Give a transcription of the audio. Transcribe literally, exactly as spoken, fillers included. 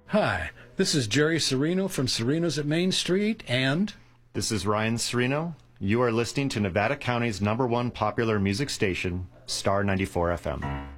Hi, this is Jerry Serino from Serino's at Main Street, and This is Ryan Serino. You are listening to Nevada County's number one popular music station, Star ninety-four F M.